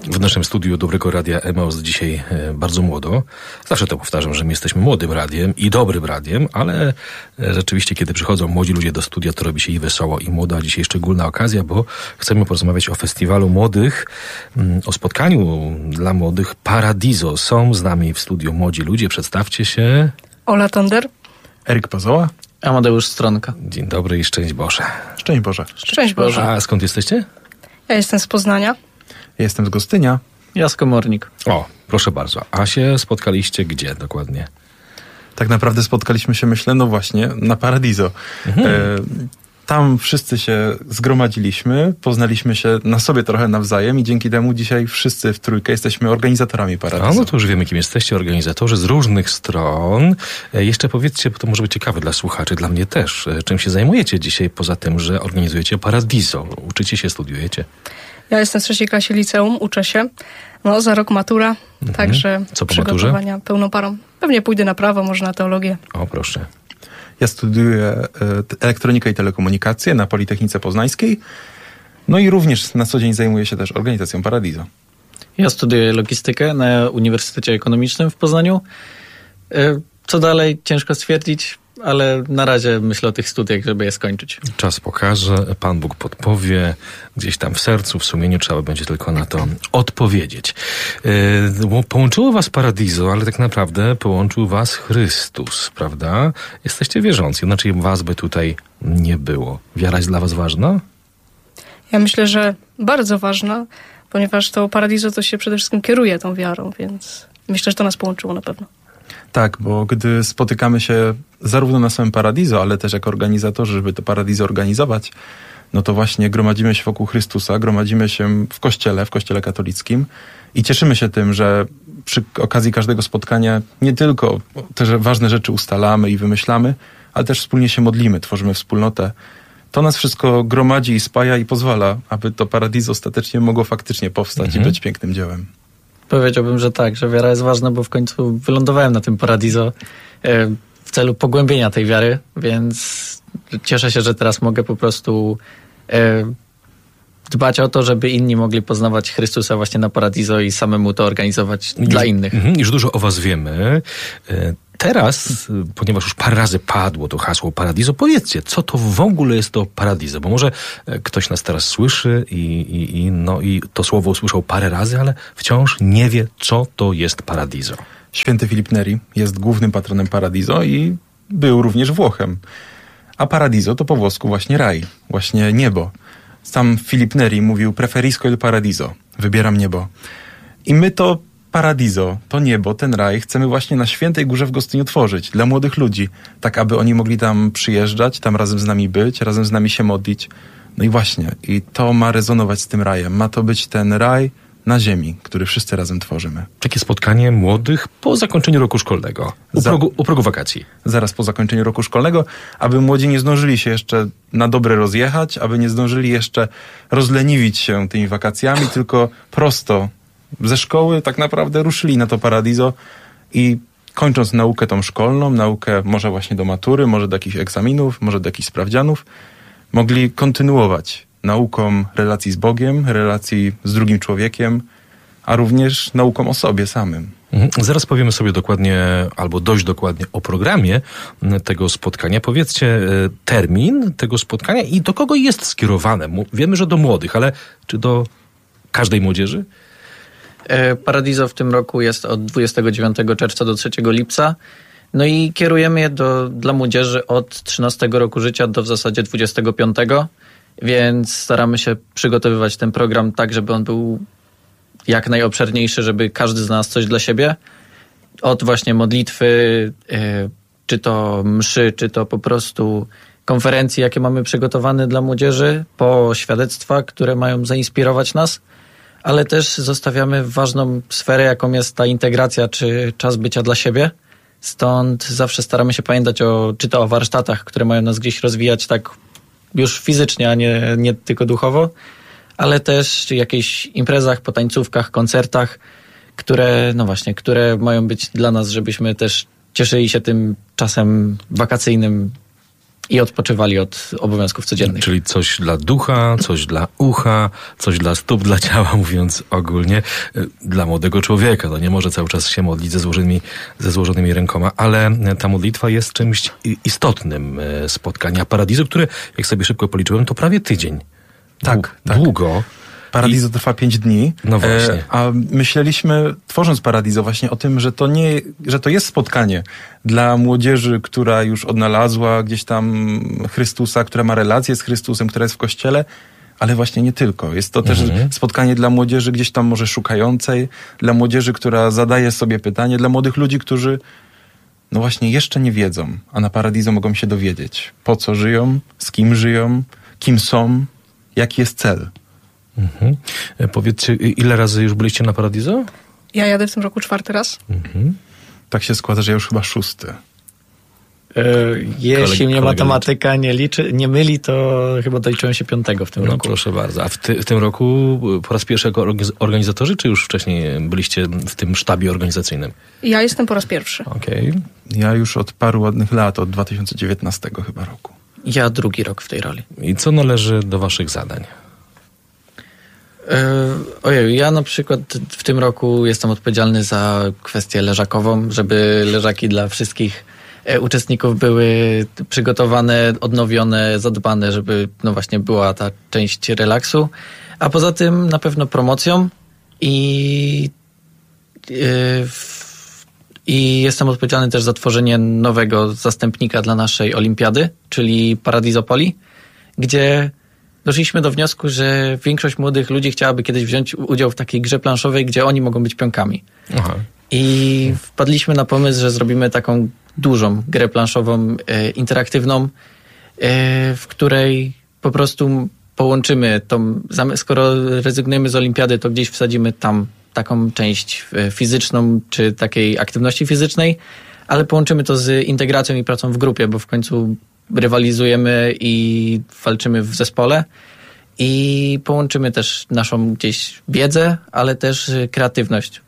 W naszym studiu Dobrego Radia Emaus dzisiaj bardzo młodo. Zawsze to powtarzam, że my jesteśmy młodym radiem i dobrym radiem, ale rzeczywiście, kiedy przychodzą młodzi ludzie do studia, to robi się i wesoło, i młodo. A dzisiaj szczególna okazja, bo chcemy porozmawiać o festiwalu młodych, o spotkaniu dla młodych Paradiso. Są z nami w studiu młodzi ludzie. Przedstawcie się. Ola Tonder. Eryk Pazoła. Amadeusz Stronka. Dzień dobry i szczęść Boże. Szczęść Boże. Szczęść Boże. A skąd jesteście? Ja jestem z Poznania. Ja jestem z Gostynia. Ja z Komornik. O, proszę bardzo. A się spotkaliście gdzie dokładnie? Tak naprawdę spotkaliśmy się, myślę, no właśnie, na Paradiso. Tam wszyscy się zgromadziliśmy, poznaliśmy się na sobie trochę nawzajem i dzięki temu dzisiaj wszyscy w trójkę jesteśmy organizatorami Paradiso. A no to już wiemy, kim jesteście, organizatorzy z różnych stron. Jeszcze powiedzcie, bo to może być ciekawe dla słuchaczy, dla mnie też, czym się zajmujecie dzisiaj, poza tym, że organizujecie Paradiso. Uczycie się, studiujecie? Ja jestem w 3. klasie liceum, uczę się. No, za rok matura, także Co po przygotowania maturze? pełną parą. Pewnie pójdę na prawo, może na teologię. O, proszę. Ja studiuję elektronikę i telekomunikację na Politechnice Poznańskiej. No i również na co dzień zajmuję się też organizacją Paradiso. Ja studiuję logistykę na Uniwersytecie Ekonomicznym w Poznaniu. Co dalej? Ciężko stwierdzić, ale na razie myślę o tych studiach, żeby je skończyć. Czas pokaże, Pan Bóg podpowie, gdzieś tam w sercu, w sumieniu trzeba będzie tylko na to odpowiedzieć. Połączyło was Paradiso, ale tak naprawdę połączył was Chrystus, prawda? Jesteście wierzący, inaczej was by tutaj nie było. Wiara jest dla was ważna? Ja myślę, że bardzo ważna, ponieważ to Paradiso to się przede wszystkim kieruje tą wiarą, więc myślę, że to nas połączyło na pewno. Tak, bo gdy spotykamy się zarówno na samym Paradiso, ale też jako organizatorzy, żeby to Paradiso organizować, no to właśnie gromadzimy się wokół Chrystusa, gromadzimy się w kościele katolickim i cieszymy się tym, że przy okazji każdego spotkania nie tylko te ważne rzeczy ustalamy i wymyślamy, ale też wspólnie się modlimy, tworzymy wspólnotę. To nas wszystko gromadzi i spaja i pozwala, aby to Paradiso ostatecznie mogło faktycznie powstać i być pięknym dziełem. Powiedziałbym, że tak, że wiara jest ważna, bo w końcu wylądowałem na tym Paradiso w celu pogłębienia tej wiary, więc cieszę się, że teraz mogę po prostu dbać o to, żeby inni mogli poznawać Chrystusa właśnie na Paradiso i samemu to organizować dla innych. Już dużo o was wiemy. Teraz, ponieważ już parę razy padło to hasło Paradiso, powiedzcie, co to w ogóle jest to Paradiso? Bo może ktoś nas teraz słyszy i to słowo usłyszał parę razy, ale wciąż nie wie, co to jest Paradiso. Święty Filip Neri jest głównym patronem Paradiso i był również Włochem. A Paradiso to po włosku właśnie raj, właśnie niebo. Sam Filip Neri mówił preferisco il paradiso, wybieram niebo. I my to Paradiso, to niebo, ten raj chcemy właśnie na Świętej Górze w Gostyniu tworzyć dla młodych ludzi, tak aby oni mogli tam przyjeżdżać, tam razem z nami być, razem z nami się modlić. No i właśnie, i to ma rezonować z tym rajem. Ma to być ten raj na ziemi, który wszyscy razem tworzymy. Takie spotkanie młodych po zakończeniu roku szkolnego, u progu wakacji. Zaraz po zakończeniu roku szkolnego, aby młodzi nie zdążyli się jeszcze na dobre rozjechać, aby nie zdążyli jeszcze rozleniwić się tymi wakacjami, tylko prosto ze szkoły tak naprawdę ruszyli na to Paradiso i kończąc naukę tą szkolną, naukę może właśnie do matury, może do jakichś egzaminów, może do jakichś sprawdzianów, mogli kontynuować nauką relacji z Bogiem, relacji z drugim człowiekiem, a również nauką o sobie samym. Zaraz powiemy sobie dokładnie, albo dość dokładnie o programie tego spotkania. Powiedzcie termin tego spotkania i do kogo jest skierowane. Wiemy, że do młodych, ale czy do każdej młodzieży? Paradiso w tym roku jest od 29 czerwca do 3 lipca. No i kierujemy je dla młodzieży od 13 roku życia do w zasadzie 25, więc staramy się przygotowywać ten program tak, żeby on był jak najobszerniejszy, żeby każdy znalazł coś dla siebie. Od właśnie modlitwy, czy to mszy, czy to po prostu konferencji, jakie mamy przygotowane dla młodzieży, po świadectwa, które mają zainspirować nas, ale też zostawiamy ważną sferę, jaką jest ta integracja, czy czas bycia dla siebie. Stąd zawsze staramy się pamiętać czy to o warsztatach, które mają nas gdzieś rozwijać tak już fizycznie, a nie tylko duchowo, ale też jakichś imprezach, potańcówkach, koncertach, które mają być dla nas, żebyśmy też cieszyli się tym czasem wakacyjnym i odpoczywali od obowiązków codziennych. Czyli coś dla ducha, coś dla ucha, coś dla stóp, dla ciała, mówiąc ogólnie, dla młodego człowieka. No nie może cały czas się modlić ze złożonymi rękoma, ale ta modlitwa jest czymś istotnym spotkania Paradiso, które, jak sobie szybko policzyłem, to prawie tydzień. Tak. Długo. Paradiso trwa 5 dni. No właśnie. A myśleliśmy, tworząc Paradiso, właśnie o tym, że to jest spotkanie dla młodzieży, która już odnalazła gdzieś tam Chrystusa, która ma relację z Chrystusem, która jest w Kościele, ale właśnie nie tylko. Jest to też spotkanie dla młodzieży gdzieś tam może szukającej, dla młodzieży, która zadaje sobie pytanie, dla młodych ludzi, którzy no właśnie jeszcze nie wiedzą, a na Paradiso mogą się dowiedzieć, po co żyją, z kim są, jaki jest cel. Powiedzcie, ile razy już byliście na Paradiso? Ja jadę w tym roku 4. raz. Tak się składa, że ja już chyba 6. Jeśli mnie matematyka nie myli, to chyba doliczyłem się 5 w tym roku. Proszę bardzo. A w tym roku po raz pierwszy jako organizatorzy, czy już wcześniej byliście w tym sztabie organizacyjnym? Ja jestem po raz pierwszy. Okej. Ja już od paru ładnych lat, od 2019 chyba roku. Ja 2. rok w tej roli. I co należy do waszych zadań? Ojej, ja na przykład w tym roku jestem odpowiedzialny za kwestię leżakową, żeby leżaki dla wszystkich uczestników były przygotowane, odnowione, zadbane, żeby no właśnie była ta część relaksu. A poza tym na pewno promocją i jestem odpowiedzialny też za tworzenie nowego zastępnika dla naszej olimpiady, czyli Paradiso Poli, gdzie doszliśmy do wniosku, że większość młodych ludzi chciałaby kiedyś wziąć udział w takiej grze planszowej, gdzie oni mogą być pionkami. Aha. I wpadliśmy na pomysł, że zrobimy taką dużą grę planszową, interaktywną, w której po prostu połączymy skoro rezygnujemy z olimpiady, to gdzieś wsadzimy tam taką część fizyczną, czy takiej aktywności fizycznej, ale połączymy to z integracją i pracą w grupie, bo w końcu rywalizujemy i walczymy w zespole i połączymy też naszą gdzieś wiedzę, ale też kreatywność.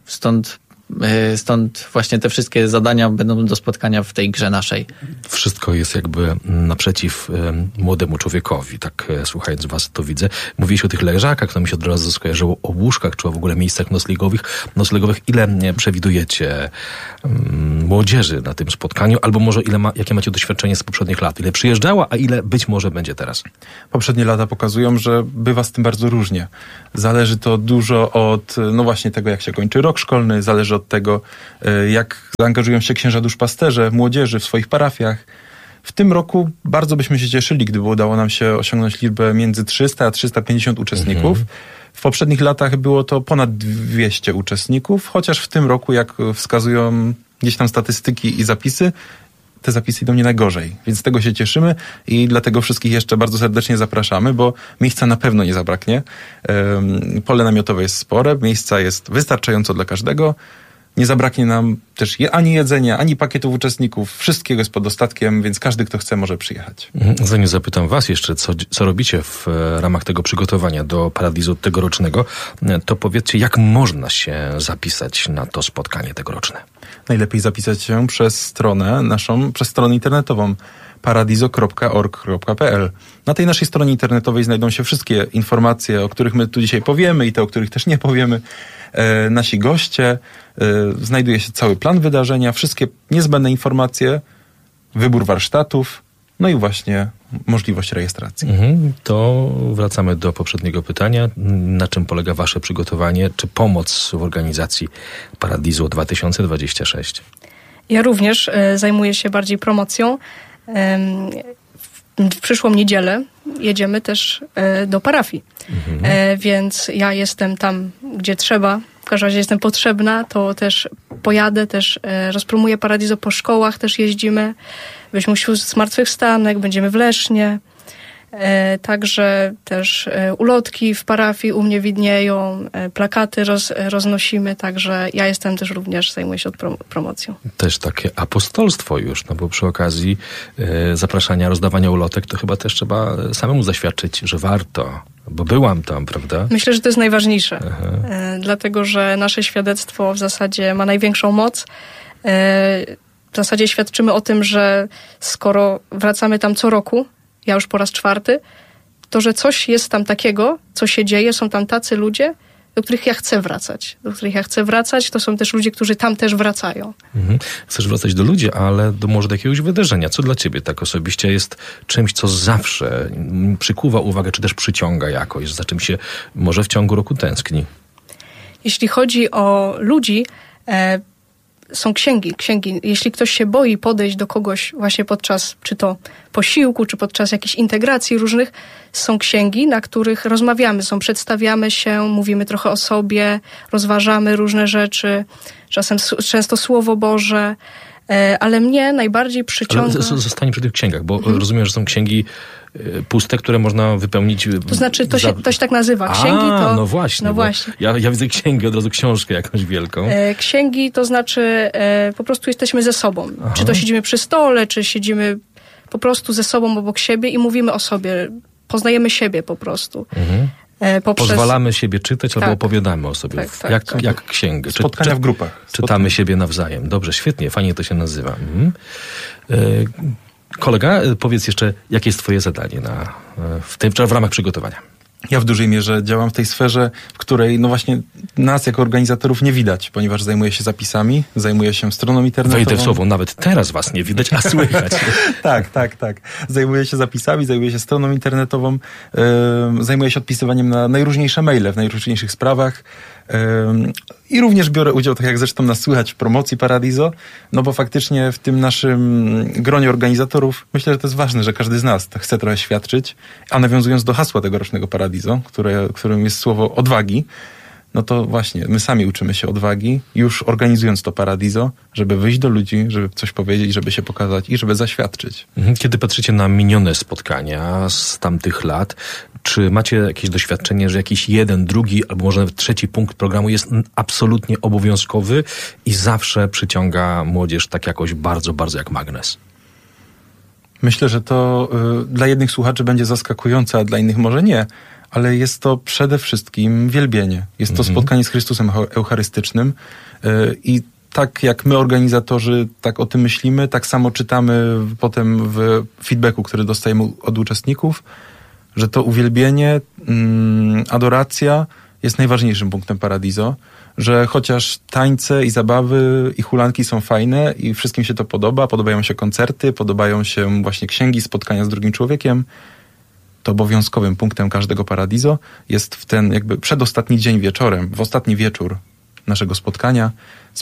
Stąd właśnie te wszystkie zadania będą do spotkania w tej grze naszej. Wszystko jest jakby naprzeciw młodemu człowiekowi, tak słuchając was to widzę. Mówiliście o tych leżakach, to mi się od razu skojarzyło o łóżkach, czy w ogóle miejscach noclegowych. Ile przewidujecie młodzieży na tym spotkaniu, albo może jakie macie doświadczenie z poprzednich lat? Ile przyjeżdżała, a ile być może będzie teraz? Poprzednie lata pokazują, że bywa z tym bardzo różnie. Zależy to dużo od, no właśnie tego, jak się kończy rok szkolny, zależy od tego, jak zaangażują się księża duszpasterze, młodzieży w swoich parafiach. W tym roku bardzo byśmy się cieszyli, gdyby udało nam się osiągnąć liczbę między 300 a 350 uczestników. W poprzednich latach było to ponad 200 uczestników, chociaż w tym roku, jak wskazują gdzieś tam statystyki i zapisy, te zapisy idą nie najgorzej, więc z tego się cieszymy i dlatego wszystkich jeszcze bardzo serdecznie zapraszamy, bo miejsca na pewno nie zabraknie. Pole namiotowe jest spore, miejsca jest wystarczająco dla każdego. Nie zabraknie nam też ani jedzenia, ani pakietów uczestników. Wszystkiego jest pod dostatkiem, więc każdy, kto chce, może przyjechać. Zanim zapytam was jeszcze, co robicie w ramach tego przygotowania do Paradiso tegorocznego, to powiedzcie, jak można się zapisać na to spotkanie tegoroczne? Najlepiej zapisać się przez stronę naszą, przez stronę internetową paradiso.org.pl. Na tej naszej stronie internetowej znajdą się wszystkie informacje, o których my tu dzisiaj powiemy i te, o których też nie powiemy. Nasi goście, znajduje się cały plan wydarzenia, wszystkie niezbędne informacje, wybór warsztatów, no i właśnie możliwość rejestracji. To wracamy do poprzedniego pytania. Na czym polega wasze przygotowanie, czy pomoc w organizacji Paradiso 2026? Ja również zajmuję się bardziej promocją. W przyszłą niedzielę jedziemy też do parafii. Więc ja jestem tam, gdzie trzeba. W każdym razie jestem potrzebna, to też pojadę, też rozpromuję Paradiso po szkołach, też jeździmy. Weźmy ślub zmartwychwstanek, będziemy w Lesznie. Także też ulotki w parafii u mnie widnieją, plakaty roznosimy, także ja jestem też również, zajmuję się promocją. Też takie apostolstwo już, no bo przy okazji zapraszania, rozdawania ulotek, to chyba też trzeba samemu zaświadczyć, że warto, bo byłam tam, prawda? Myślę, że to jest najważniejsze, dlatego że nasze świadectwo w zasadzie ma największą moc. w zasadzie świadczymy o tym, że skoro wracamy tam co roku, ja już po raz 4, to że coś jest tam takiego, co się dzieje, są tam tacy ludzie, do których ja chcę wracać. To są też ludzie, którzy tam też wracają. Chcesz wracać do ludzi, ale może do jakiegoś wydarzenia. Co dla ciebie tak osobiście jest czymś, co zawsze przykuwa uwagę, czy też przyciąga jakoś, za czym się może w ciągu roku tęskni? Jeśli chodzi o ludzi, są księgi. Jeśli ktoś się boi podejść do kogoś właśnie podczas czy to posiłku, czy podczas jakichś integracji różnych, są księgi, na których rozmawiamy, przedstawiamy się, mówimy trochę o sobie, rozważamy różne rzeczy, często Słowo Boże, ale mnie najbardziej przyciąga... Ale zostanie przy tych księgach, bo rozumiem, że są księgi puste, które można wypełnić... To znaczy, to się tak nazywa. Księgi to... No właśnie. Ja widzę księgę, od razu książkę jakąś wielką. Księgi to znaczy po prostu jesteśmy ze sobą. Aha. Czy to siedzimy przy stole, czy siedzimy po prostu ze sobą obok siebie i mówimy o sobie. Poznajemy siebie po prostu. Pozwalamy siebie czytać albo opowiadamy o sobie. Jak księgę. Spotkania w grupach. Czytamy siebie nawzajem. Dobrze, świetnie, fajnie to się nazywa. Kolega, powiedz jeszcze, jakie jest twoje zadanie w ramach przygotowania? Ja w dużej mierze działam w tej sferze, w której no właśnie nas jako organizatorów nie widać, ponieważ zajmuję się zapisami, zajmuję się stroną internetową. Wejdę w słowo, nawet teraz was nie widać, a słychać. Tak. Zajmuję się zapisami, zajmuję się stroną internetową, zajmuję się odpisywaniem na najróżniejsze maile w najróżniejszych sprawach i również biorę udział, tak jak zresztą nas słychać, w promocji Paradiso, no bo faktycznie w tym naszym gronie organizatorów myślę, że to jest ważne, że każdy z nas chce trochę świadczyć, a nawiązując do hasła tegorocznego Paradiso, którym jest słowo odwagi, no to właśnie, my sami uczymy się odwagi, już organizując to Paradiso, żeby wyjść do ludzi, żeby coś powiedzieć, żeby się pokazać i żeby zaświadczyć. Kiedy patrzycie na minione spotkania z tamtych lat, czy macie jakieś doświadczenie, że jakiś jeden, drugi albo może nawet trzeci punkt programu jest absolutnie obowiązkowy i zawsze przyciąga młodzież tak jakoś bardzo, bardzo jak magnes? Myślę, że to dla jednych słuchaczy będzie zaskakujące, a dla innych może nie. Ale jest to przede wszystkim wielbienie. Jest to spotkanie z Chrystusem Eucharystycznym i tak jak my organizatorzy tak o tym myślimy, tak samo czytamy potem w feedbacku, który dostajemy od uczestników, że to uwielbienie, adoracja jest najważniejszym punktem Paradiso, że chociaż tańce i zabawy i hulanki są fajne i wszystkim się to podoba, podobają się koncerty, podobają się właśnie księgi, spotkania z drugim człowiekiem, to obowiązkowym punktem każdego Paradiso jest w ten jakby przedostatni dzień wieczorem, w ostatni wieczór naszego spotkanie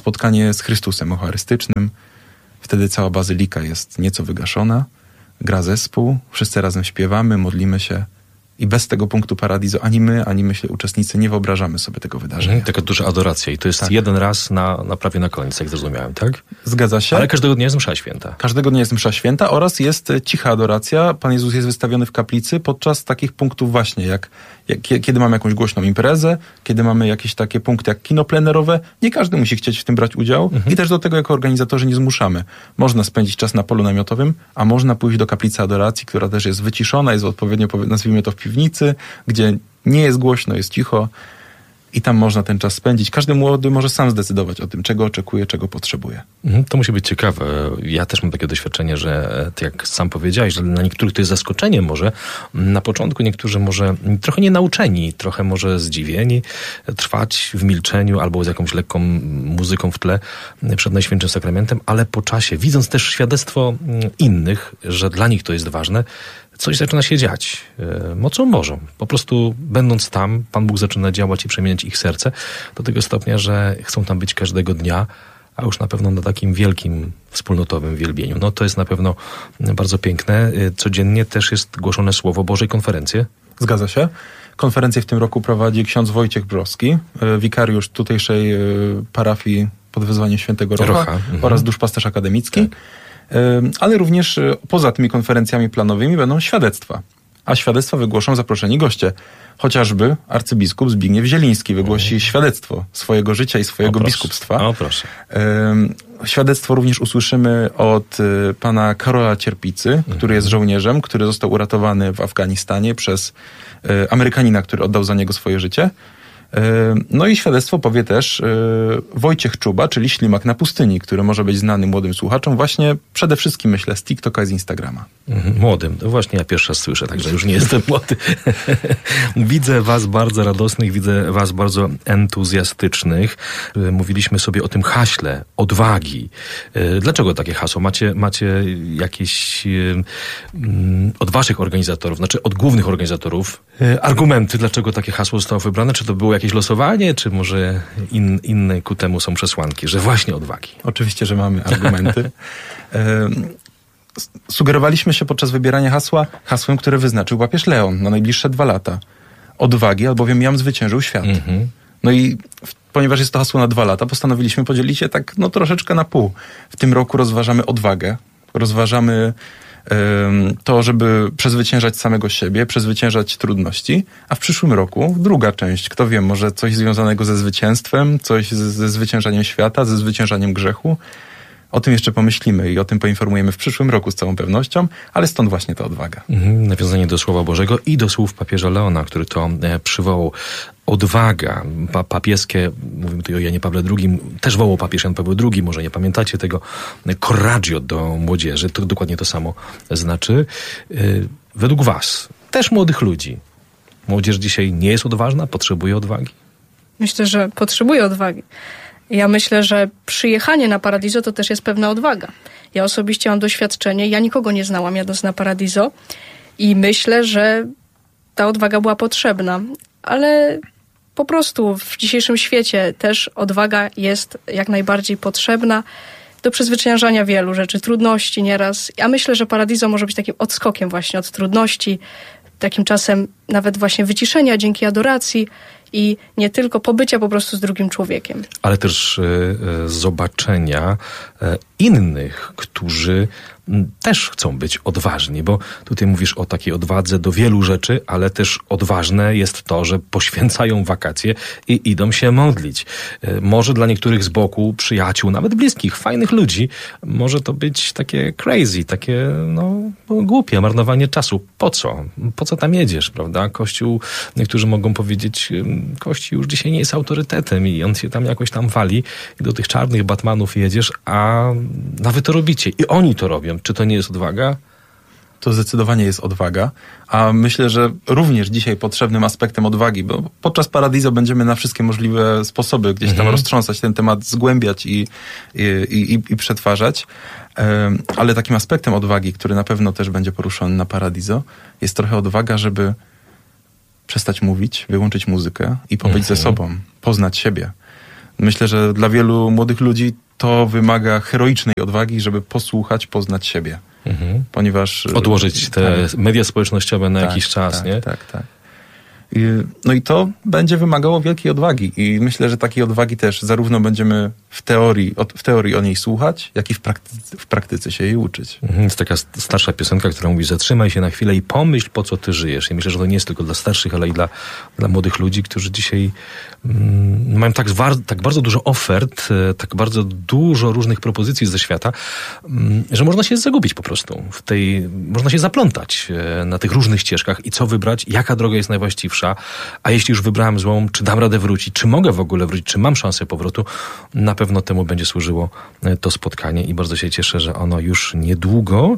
z Chrystusem Eucharystycznym. Wtedy cała bazylika jest nieco wygaszona, gra zespół, wszyscy razem śpiewamy, modlimy się i bez tego punktu Paradiso ani my, ani myślę uczestnicy nie wyobrażamy sobie tego wydarzenia. Taka duża adoracja i to jest jeden raz prawie na koniec, jak zrozumiałem, tak? Zgadza się. Ale każdego dnia jest msza święta. Każdego dnia jest msza święta oraz jest cicha adoracja. Pan Jezus jest wystawiony w kaplicy podczas takich punktów właśnie, kiedy mamy jakąś głośną imprezę, kiedy mamy jakieś takie punkty jak kino plenerowe. Nie każdy musi chcieć w tym brać udział i też do tego jako organizatorzy nie zmuszamy. Można spędzić czas na polu namiotowym, a można pójść do kaplicy adoracji, która też jest wyciszona, jest odpowiednio, nazwijmy to, w piwnicy, gdzie nie jest głośno, jest cicho i tam można ten czas spędzić. Każdy młody może sam zdecydować o tym, czego oczekuje, czego potrzebuje. To musi być ciekawe. Ja też mam takie doświadczenie, że jak sam powiedziałeś, że na niektórych to jest zaskoczenie może. Na początku niektórzy może trochę nienauczeni, trochę może zdziwieni, trwać w milczeniu albo z jakąś lekką muzyką w tle przed Najświętszym Sakramentem, ale po czasie, widząc też świadectwo innych, że dla nich to jest ważne, coś zaczyna się dziać. Mocą Bożą. Po prostu będąc tam, Pan Bóg zaczyna działać i przemieniać ich serce do tego stopnia, że chcą tam być każdego dnia, a już na pewno na takim wielkim, wspólnotowym wielbieniu. No to jest na pewno bardzo piękne. Codziennie też jest głoszone Słowo Boże i konferencje. Zgadza się. Konferencję w tym roku prowadzi ksiądz Wojciech Broski, wikariusz tutejszej parafii pod wezwaniem Świętego Rocha oraz duszpasterz akademicki. Tak. Ale również poza tymi konferencjami planowymi będą świadectwa. A świadectwa wygłoszą zaproszeni goście. Chociażby arcybiskup Zbigniew Zieliński wygłosi świadectwo swojego życia i swojego biskupstwa. O, proszę. Świadectwo również usłyszymy od pana Karola Cierpicy, który jest żołnierzem, który został uratowany w Afganistanie przez Amerykanina, który oddał za niego swoje życie. No i świadectwo powie też Wojciech Czuba, czyli Ślimak na pustyni, który może być znany młodym słuchaczom właśnie przede wszystkim, myślę, z TikToka i z Instagrama. Młodym. No właśnie ja pierwszy raz słyszę, także już nie jestem młody. Widzę was bardzo radosnych, widzę was bardzo entuzjastycznych. Mówiliśmy sobie o tym haśle, odwagi. Dlaczego takie hasło? Macie jakieś od waszych organizatorów, znaczy od głównych organizatorów argumenty, dlaczego takie hasło zostało wybrane? Czy to było jakieś losowanie, czy może inne ku temu są przesłanki, że właśnie odwagi? Oczywiście, że mamy argumenty. Sugerowaliśmy się podczas wybierania hasłem, które wyznaczył papież Leon na najbliższe 2 lata. Odwagi, albowiem jam zwyciężył świat. No i ponieważ jest to hasło na 2 lata, postanowiliśmy podzielić je tak troszeczkę na pół. W tym roku rozważamy odwagę, rozważamy to, żeby przezwyciężać samego siebie, przezwyciężać trudności, a w przyszłym roku druga część, kto wie, może coś związanego ze zwycięstwem, coś ze zwyciężaniem świata, ze zwyciężaniem grzechu. O tym jeszcze pomyślimy i o tym poinformujemy w przyszłym roku z całą pewnością, ale stąd właśnie ta odwaga. Nawiązanie do Słowa Bożego i do słów papieża Leona, który to przywołał. Odwaga papieskie, mówimy tutaj o Janie Pawle II, też wołał papież Jan Paweł II, może nie pamiętacie tego, coraggio do młodzieży, to dokładnie to samo znaczy. Według was, też młodych ludzi, młodzież dzisiaj nie jest odważna, potrzebuje odwagi? Myślę, że potrzebuje odwagi. Ja myślę, że przyjechanie na Paradiso to też jest pewna odwaga. Ja osobiście mam doświadczenie, ja nikogo nie znałam jadąc na Paradiso i myślę, że ta odwaga była potrzebna, ale po prostu w dzisiejszym świecie też odwaga jest jak najbardziej potrzebna do przezwyciężania wielu rzeczy, trudności nieraz. Ja myślę, że Paradiso może być takim odskokiem właśnie od trudności, takim czasem nawet właśnie wyciszenia dzięki adoracji i nie tylko pobycia po prostu z drugim człowiekiem. Ale też zobaczenia innych, którzy też chcą być odważni, bo tutaj mówisz o takiej odwadze do wielu rzeczy, ale też odważne jest to, że poświęcają wakacje i idą się modlić. Może dla niektórych z boku, przyjaciół, nawet bliskich, fajnych ludzi, może to być takie crazy, takie głupie, marnowanie czasu. Po co? Po co tam jedziesz, prawda? Kościół, niektórzy mogą powiedzieć, Kościół już dzisiaj nie jest autorytetem i on się tam jakoś tam wali i do tych czarnych Batmanów jedziesz, a wy to robicie i oni to robią. Czy to nie jest odwaga? To zdecydowanie jest odwaga, a myślę, że również dzisiaj potrzebnym aspektem odwagi, bo podczas Paradiso będziemy na wszystkie możliwe sposoby gdzieś tam roztrząsać ten temat, zgłębiać i przetwarzać, ale takim aspektem odwagi, który na pewno też będzie poruszony na Paradiso, jest trochę odwaga, żeby przestać mówić, wyłączyć muzykę i pobyć ze sobą, poznać siebie. Myślę, że dla wielu młodych ludzi to wymaga heroicznej odwagi, żeby posłuchać, poznać siebie. Ponieważ... Odłożyć te media społecznościowe na jakiś czas, nie? Tak. No i to będzie wymagało wielkiej odwagi i myślę, że takiej odwagi też zarówno będziemy w teorii o niej słuchać, jak i w praktyce się jej uczyć. Jest taka starsza piosenka, która mówi: zatrzymaj się na chwilę i pomyśl, po co ty żyjesz. I myślę, że to nie jest tylko dla starszych, ale i dla młodych ludzi, którzy dzisiaj mają tak bardzo dużo ofert, tak bardzo dużo różnych propozycji ze świata, że można się zagubić po prostu. Można się zaplątać na tych różnych ścieżkach i co wybrać, jaka droga jest najwłaściwsza. A jeśli już wybrałem złą, czy dam radę wrócić, czy mogę w ogóle wrócić, czy mam szansę powrotu, na pewno temu będzie służyło to spotkanie i bardzo się cieszę, że ono już niedługo,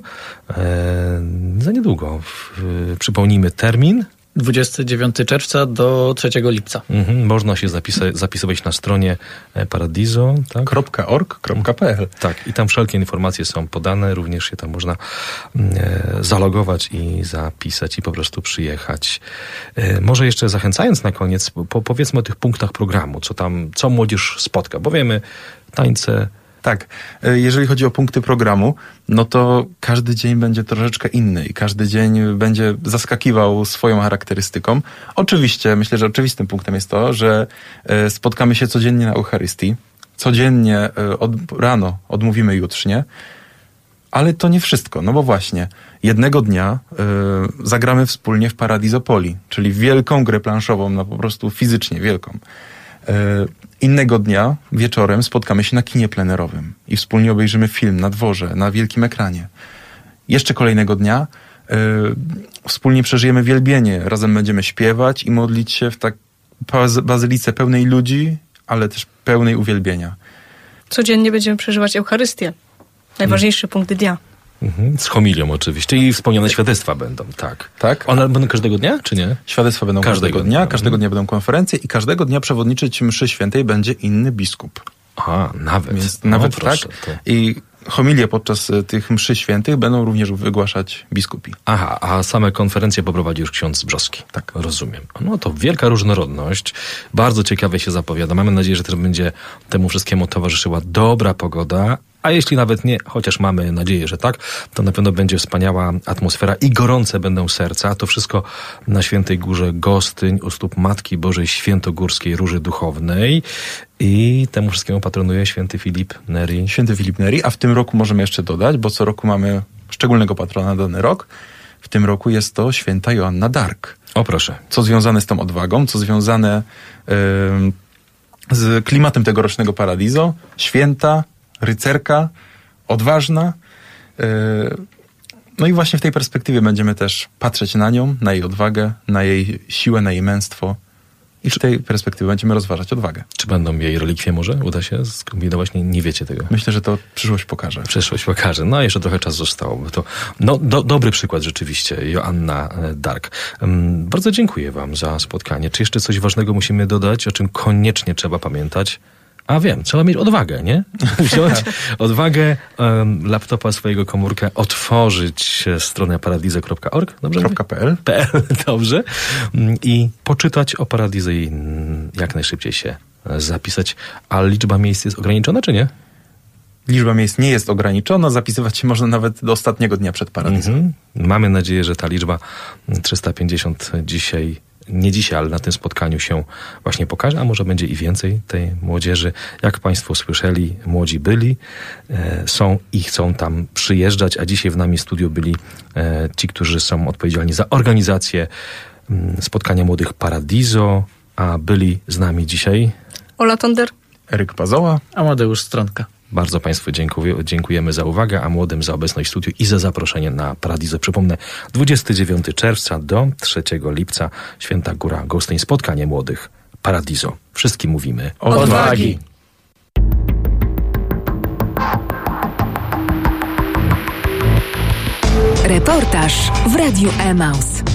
za niedługo, przypomnijmy termin. 29 czerwca do 3 lipca. Można się zapisywać na stronie Paradiso, tak? .org.pl. Tak, i tam wszelkie informacje są podane, również się tam można zalogować i zapisać i po prostu przyjechać. Może jeszcze zachęcając na koniec, powiedzmy o tych punktach programu, co młodzież spotka, bo wiemy, tańce. Tak, jeżeli chodzi o punkty programu, no to każdy dzień będzie troszeczkę inny i każdy dzień będzie zaskakiwał swoją charakterystyką. Oczywiście, myślę, że oczywistym punktem jest to, że spotkamy się codziennie na Eucharystii, codziennie rano odmówimy jutrznie, ale to nie wszystko, no bo właśnie jednego dnia zagramy wspólnie w Paradiso Poli, czyli wielką grę planszową, no po prostu fizycznie wielką. Innego dnia wieczorem spotkamy się na kinie plenerowym i wspólnie obejrzymy film na dworze, na wielkim ekranie. Jeszcze kolejnego dnia wspólnie przeżyjemy wielbienie. Razem będziemy śpiewać i modlić się w tak bazylice pełnej ludzi, ale też pełnej uwielbienia. Codziennie będziemy przeżywać Eucharystię. Najważniejszy punkt dnia. Z homilią oczywiście i wspomniane świadectwa będą, tak. Tak? One będą każdego dnia, czy nie? Świadectwa będą każdego dnia, każdego dnia będą konferencje i każdego dnia przewodniczyć mszy świętej będzie inny biskup. Aha, nawet. Więc nawet proszę, tak. to... I homilie podczas tych mszy świętych będą również wygłaszać biskupi. Aha, a same konferencje poprowadzi już ksiądz Brzoski. Tak. Rozumiem. No to wielka różnorodność. Bardzo ciekawie się zapowiada. Mamy nadzieję, że też będzie temu wszystkiemu towarzyszyła dobra pogoda. A jeśli nawet nie, chociaż mamy nadzieję, że tak, to na pewno będzie wspaniała atmosfera i gorące będą serca. To wszystko na Świętej Górze Gostyń u stóp Matki Bożej Świętogórskiej Róży Duchownej. I temu wszystkiemu patronuje święty Filip Neri. Święty Filip Neri, a w tym roku możemy jeszcze dodać, bo co roku mamy szczególnego patrona na dany rok. W tym roku jest to święta Joanna d'Arc. O proszę. Co związane z tą odwagą, co związane z klimatem tegorocznego Paradiso. Święta, rycerka, odważna. No i właśnie w tej perspektywie będziemy też patrzeć na nią, na jej odwagę, na jej siłę, na jej męstwo. I w tej perspektywie będziemy rozważać odwagę. Czy będą jej relikwie może? Uda się skombinować? Nie wiecie tego. Myślę, że to przyszłość pokaże. Przyszłość pokaże. No, jeszcze trochę czasu zostało. To, dobry przykład rzeczywiście, Joanna d'Arc. Bardzo dziękuję wam za spotkanie. Czy jeszcze coś ważnego musimy dodać, o czym koniecznie trzeba pamiętać? A wiem, trzeba mieć odwagę, nie? Wziąć odwagę, laptopa, swojego komórkę, otworzyć stronę paradiso.org, dobrze? .pl. Dobrze. I poczytać o Paradiso i jak najszybciej się zapisać. A liczba miejsc jest ograniczona, czy nie? Liczba miejsc nie jest ograniczona, zapisywać się można nawet do ostatniego dnia przed Paradiso. Mamy nadzieję, że ta liczba 350 nie dzisiaj, ale na tym spotkaniu się właśnie pokaże, a może będzie i więcej tej młodzieży. Jak Państwo słyszeli, młodzi byli, są i chcą tam przyjeżdżać, a dzisiaj w nami studiu byli ci, którzy są odpowiedzialni za organizację spotkania młodych Paradiso, a byli z nami dzisiaj Ola Tonder, Eryk Pazoła, Amadeusz Stronka. Bardzo Państwu dziękujemy za uwagę, a młodym za obecność w studiu i za zaproszenie na Paradiso. Przypomnę, 29 czerwca do 3 lipca Święta Góra Gostyń, spotkanie młodych Paradiso. Wszystkim mówimy odwagi! Reportaż w Radiu Emaus.